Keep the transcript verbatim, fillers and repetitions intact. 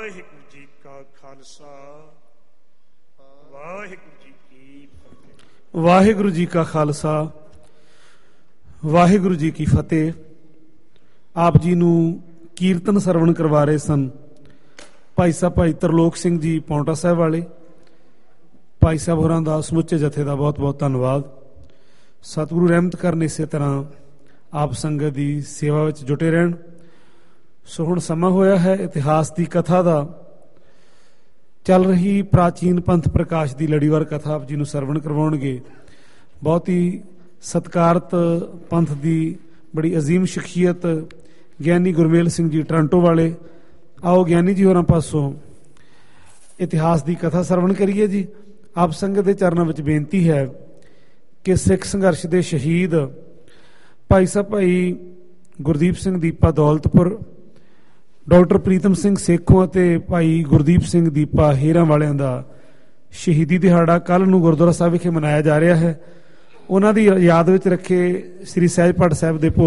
ਵਾਹਿਗੁਰੂ ਜੀ ਕਾ ਖਾਲਸਾ ਵਾਹਿਗੁਰੂ ਜੀ ਕੀ ਫਤਿਹ। ਵਾਹਿਗੁਰੂ ਜੀ ਕਾ ਖਾਲਸਾ ਵਾਹਿਗੁਰੂ ਜੀ ਕੀ ਫਤਿਹ। ਆਪ ਜੀ ਨੂੰ ਕੀਰਤਨ ਸਰਵਣ ਕਰਵਾ ਰਹੇ ਸਨ ਭਾਈ ਸਾਹਿਬ ਭਾਈ ਤਰਲੋਕ ਸਿੰਘ ਜੀ ਪੌਂਟਾ ਸਾਹਿਬ ਵਾਲੇ। ਭਾਈ ਸਾਹਿਬ ਹੋਰਾਂ ਦਾ ਸਮੁੱਚੇ ਜਥੇ ਦਾ ਬਹੁਤ ਬਹੁਤ ਧੰਨਵਾਦ। ਸਤਿਗੁਰੂ ਰਹਿਮਤ ਕਰਨ ਇਸੇ ਤਰ੍ਹਾਂ ਆਪ ਸੰਗਤ ਦੀ ਸੇਵਾ ਵਿੱਚ ਜੁਟੇ ਰਹਿਣ। ਸੋ ਹੁਣ ਸਮਾਂ ਹੋਇਆ ਹੈ ਇਤਿਹਾਸ ਦੀ ਕਥਾ ਦਾ। ਚੱਲ ਰਹੀ ਪ੍ਰਾਚੀਨ ਪੰਥ ਪ੍ਰਕਾਸ਼ ਦੀ ਲੜੀਵਾਰ ਕਥਾ ਆਪ ਜੀ ਨੂੰ ਸਰਵਣ ਕਰਵਾਉਣਗੇ। ਬਹੁਤ ਹੀ ਸਤਿਕਾਰਤ ਪੰਥ ਦੀ ਬੜੀ ਅਜ਼ੀਮ ਸ਼ਖਸੀਅਤ ਗਿਆਨੀ ਗੁਰਮੇਲ ਸਿੰਘ ਜੀ ਟੋਰਾਂਟੋ ਵਾਲੇ। ਆਓ ਗਿਆਨੀ ਜੀ ਹੋਰਾਂ ਪਾਸੋਂ ਇਤਿਹਾਸ ਦੀ ਕਥਾ ਸਰਵਣ ਕਰੀਏ ਜੀ। ਆਪ ਸੰਗਤ ਦੇ ਚਰਨਾਂ ਵਿੱਚ ਬੇਨਤੀ ਹੈ ਕਿ ਸਿੱਖ ਸੰਘਰਸ਼ ਦੇ ਸ਼ਹੀਦ ਭਾਈ ਸਾਹਿਬ ਭਾਈ ਗੁਰਦੀਪ ਸਿੰਘ ਦੀਪਾ ਦੌਲਤਪੁਰ, ਡਾਕਟਰ ਪ੍ਰੀਤਮ ਸਿੰਘ ਸੇਖੋਂ ਅਤੇ ਭਾਈ ਗੁਰਦੀਪ ਸਿੰਘ ਦੀਪਾ ਹੇਰਾਂ ਵਾਲਿਆਂ ਦਾ ਸ਼ਹੀਦੀ ਦਿਹਾੜਾ ਕੱਲ੍ਹ ਨੂੰ ਗੁਰਦੁਆਰਾ ਸਾਹਿਬ ਵਿਖੇ ਮਨਾਇਆ ਜਾ ਰਿਹਾ ਹੈ। ਉਹਨਾਂ ਦੀ ਯਾਦ ਵਿੱਚ ਰੱਖੇ ਸ੍ਰੀ ਸਹਿਜ ਪਾਠ ਸਾਹਿਬ ਦੇ